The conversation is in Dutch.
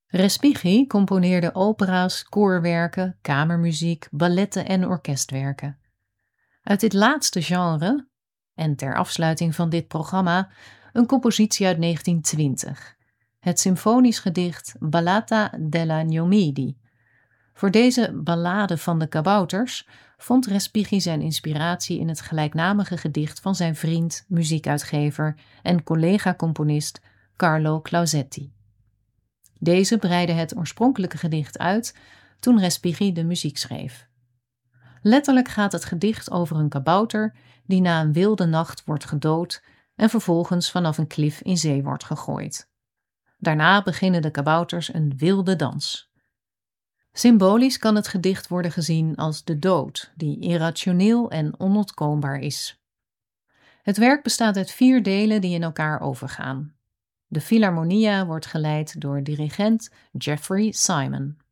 Respighi componeerde opera's, koorwerken, kamermuziek, balletten en orkestwerken. Uit dit laatste genre, en ter afsluiting van dit programma, een compositie uit 1920. Het symfonisch gedicht Ballata della Gnomidi. Voor deze ballade van de kabouters vond Respighi zijn inspiratie in het gelijknamige gedicht van zijn vriend, muziekuitgever en collega-componist Carlo Clausetti. Deze breidde het oorspronkelijke gedicht uit toen Respighi de muziek schreef. Letterlijk gaat het gedicht over een kabouter die na een wilde nacht wordt gedood en vervolgens vanaf een klif in zee wordt gegooid. Daarna beginnen de kabouters een wilde dans. Symbolisch kan het gedicht worden gezien als de dood, die irrationeel en onontkoombaar is. Het werk bestaat uit 4 delen die in elkaar overgaan. De Filharmonia wordt geleid door dirigent Jeffrey Simon.